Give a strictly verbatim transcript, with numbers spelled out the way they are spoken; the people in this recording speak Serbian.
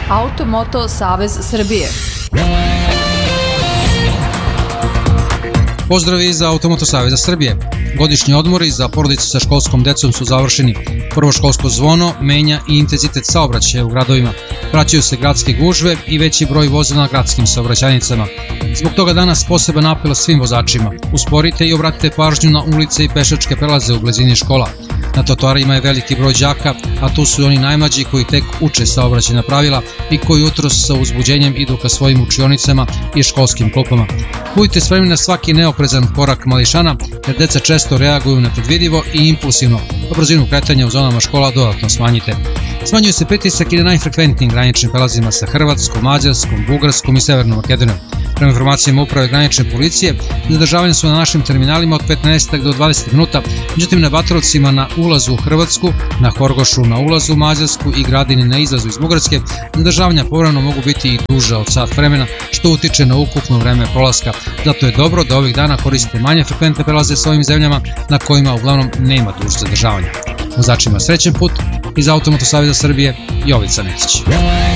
Automoto Savez Srbije. Pozdrav iz Automoto Saveza Srbije. Godišnji odmori za porodice sa školskom decom su završeni. Prvo školsko zvono menja i intenzitet saobraćaja u gradovima. Vraćaju se gradske gužve i veći broj vozila na gradskim saobraćajnicama. Zbog toga danas poseban apel svim vozačima. Usporite i obratite pažnju na ulice i pešačke prelaze u blizini škola. Na trotoarima je veliki broj đaka, a tu su i oni najmlađi koji tek uče saobraćajna pravila i koji jutros sa uzbuđenjem idu ka svojim učionicama i školskim klupama. Budite spremni na svaki neoprezan korak mališana, jer deca često reaguju nepredvidivo i impulsivno, a brzinu kretanja u zonama škola dodatno smanjite. Smanjuje se pritisak i na najfrekventnijim graničnim prelazima sa Hrvatskom, Mađarskom, Bugarskom i Severnom Makedonijom. Prema informacijama Uprave granične policije, zadržavanja su na našim terminalima od petnaest do dvadeset minuta, međutim na Batorovcima na ulazu u Hrvatsku, na Horgošu na ulazu u Mađarsku i Gradini na izlazu iz Bugarske, zadržavanja povremeno mogu biti i duže od sat vremena, što utiče na ukupno vreme prolaska. Zato je dobro da ovih dana koristite manje frekventne prelaze sa ovim zemljama na kojima uglavnom nema duže zadržavanja. Vozačima srećen put, iz Automoto Saveza Srbije, Jovica Necić.